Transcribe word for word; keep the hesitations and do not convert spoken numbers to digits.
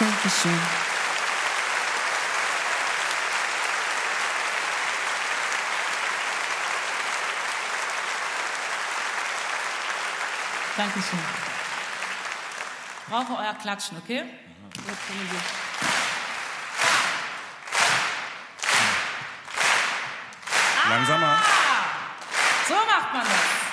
Dankeschön. Dankeschön. Ich brauche euer Klatschen, okay? Langsamer. Ah, so macht man das.